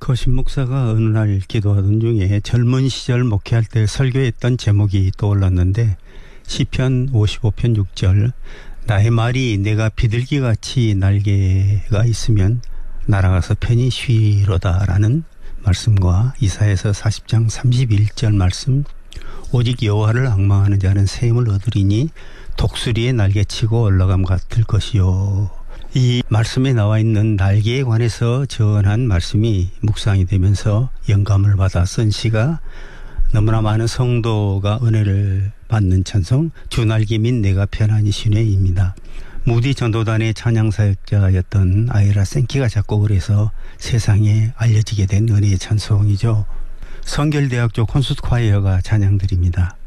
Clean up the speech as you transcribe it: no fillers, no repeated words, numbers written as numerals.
거신 목사가 어느 날 기도하던 중에 젊은 시절 목회할 때 설교했던 제목이 떠올랐는데 시편 55편 6절 나의 말이 내가 비둘기같이 날개가 있으면 날아가서 편히 쉬리로다라는 말씀과 이사야서 40장 31절 말씀 오직 여호와를 앙망하는 자는 새 힘을 얻으리니 독수리의 날개치고 올라감 같을 것이요. 이 말씀에 나와 있는 날개에 관해서 전한 말씀이 묵상이 되면서 영감을 받아 쓴 시가 너무나 많은 성도가 은혜를 받는 찬송 주날개 및 내가 편안히 쉬네입니다. 무디 전도단의 찬양사역자였던 아이라 생키가 작곡을 해서 세상에 알려지게 된 은혜의 찬송이죠. 성결대학교 콘서트 콰이어가 찬양드립니다.